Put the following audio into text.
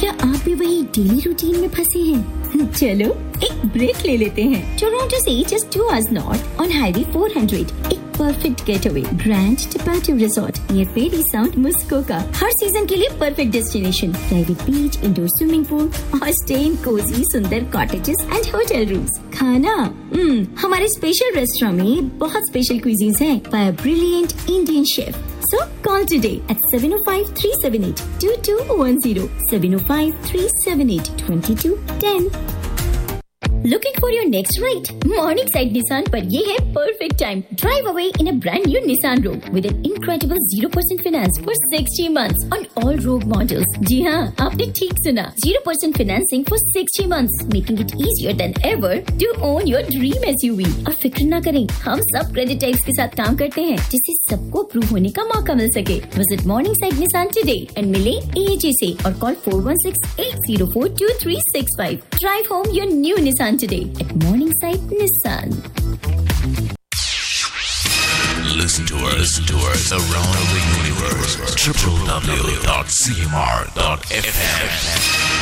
क्या आप भी वही डेली रूटीन में फंसे हैं? चलो एक ब्रेक ले लेते हैं। टोरंटो से just 2 hours north on Highway 400 एक परफेक्ट गेटअवे ग्रैंड टपाटो रिजॉर्ट ये फेरी साउंड मुस्कोका हर सीजन के लिए perfect destination. Private beach, indoor swimming pool और स्टे इन कोजी सुंदर कॉटेजेस एंड होटल रूम्स। खाना हमारे स्पेशल रेस्टोरेंट में बहुत स्पेशल क्विजीन्स हैं bye brilliant Indian chef. So call today at 705-378-2210, 705-378-2210. Looking for your next ride? Morningside Nissan पर ये है perfect time. Drive away in a brand new Nissan Rogue with an incredible 0% finance for 60 months on all Rogue models. जी हाँ, आपने ठीक सुना. 0% financing for 60 months, making it easier than ever to own your dream SUV. और फिक्र ना करें, हम सब credit types के साथ काम करते हैं, जिससे सबको approve होने का मौका मिल सके. Visit Morningside Nissan today and मिले AHA से और call 416-804-2365. Drive home your new Nissan today at Morningside Nissan. Listen to us around the universe. www.cmr.fm